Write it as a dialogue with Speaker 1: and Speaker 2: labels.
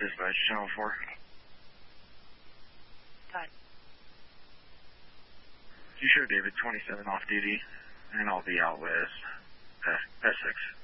Speaker 1: Dispatch, Channel 4.
Speaker 2: Done.
Speaker 1: You show David 27 off duty, and I'll be out with S6.